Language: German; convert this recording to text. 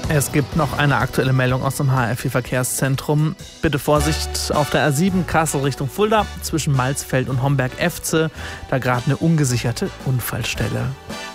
Es gibt noch eine aktuelle Meldung aus dem HR4-Verkehrszentrum. Bitte Vorsicht auf der A7 Kassel Richtung Fulda zwischen Malzfeld und Homberg-Efze. Da gerade eine ungesicherte Unfallstelle.